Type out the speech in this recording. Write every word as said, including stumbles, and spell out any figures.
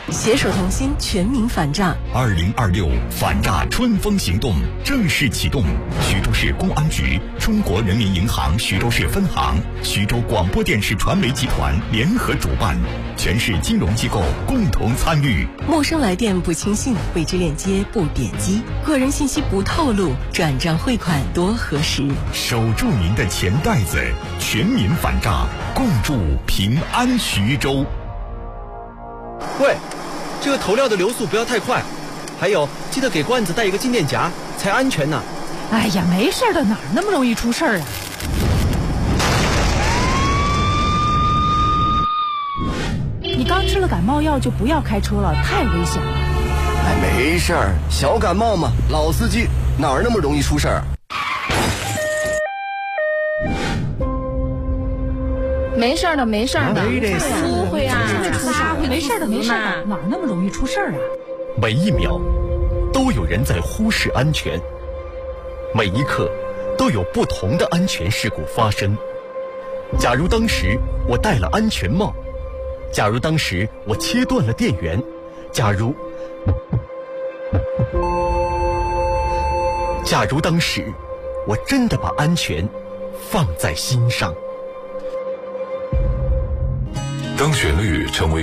携手同心，全民反诈。 二零二六反诈春风行动正式启动，徐州市公安局、中国人民银行徐州市分行、徐州广播电视传媒集团联合主办，全市金融机构共同参与。 陌生来电不轻信，未知链接不点击，个人信息不透露，转账汇款多核实。 守住您的钱袋子，全民反诈，共筑平安徐州。 喂，这个投料的流速不要太快，还有记得给罐子带一个静电夹，才安全呢。 哎呀，没事的，哪儿那么容易出事儿啊？你刚吃了感冒药就不要开车了，太危险了。 哎，没事儿，小感冒嘛，老司机哪儿那么容易出事儿？ 没事的，没事的，误会啊， 没事的，没事的，哪儿那么容易出事儿啊？ 每一秒都有人在忽视安全，每一刻都有不同的安全事故发生。假如当时我戴了安全帽，假如当时我切断了电源，假如假如当时我真的把安全放在心上。 当旋律成为